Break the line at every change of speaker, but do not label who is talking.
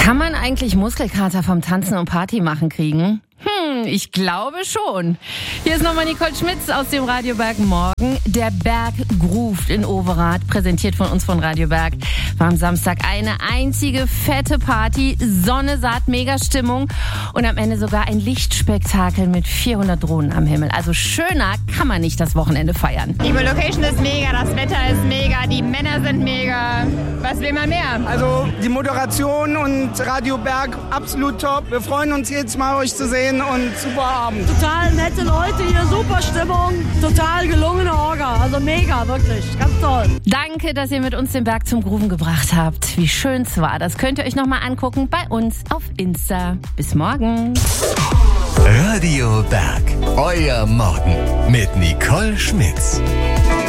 Kann man eigentlich Muskelkater vom Tanzen und Party machen kriegen? Ich glaube schon. Hier ist nochmal Nicole Schmitz aus dem Radio Berg Morgen. Der Berg groovt in Overath, präsentiert von uns von Radio Berg. War am Samstag eine einzige fette Party, Sonne, Saat, mega Stimmung und am Ende sogar ein Lichtspektakel mit 400 Drohnen am Himmel. Also schöner kann man nicht das Wochenende feiern.
Die Location ist mega, das Wetter ist mega, die Männer sind mega. Was will man mehr?
Also die Moderation und Radio Berg absolut top. Wir freuen uns jedes Mal, euch zu sehen und super Abend.
Total nette Leute hier, super Stimmung, total gelungene Orga. Also mega, wirklich, ganz toll.
Danke, dass ihr mit uns den Berg zum Grooven gebracht habt. Wie schön es war. Das könnt ihr euch nochmal angucken bei uns auf Insta. Bis morgen.
Radio Berg, euer Morgen mit Nicole Schmitz.